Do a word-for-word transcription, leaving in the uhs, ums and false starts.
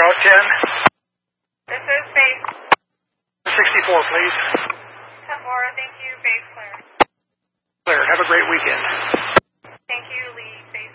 route ten. This is base. sixty-four, please. ten four, thank you, base clear. Clear. Have a great weekend.